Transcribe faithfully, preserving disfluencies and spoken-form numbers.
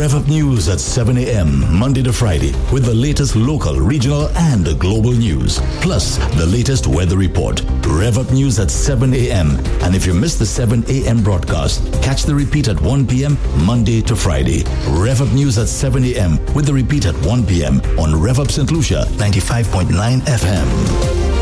Rev Up News at seven a.m. Monday to Friday with the latest local, regional, and global news. Plus, the latest weather report. Rev Up News at seven a.m. And if you miss the seven a.m. broadcast, catch the repeat at one p.m. Monday to Friday. Rev Up News at seven a.m. with the repeat at one p.m. on Rev Up Saint Lucia ninety-five point nine F M.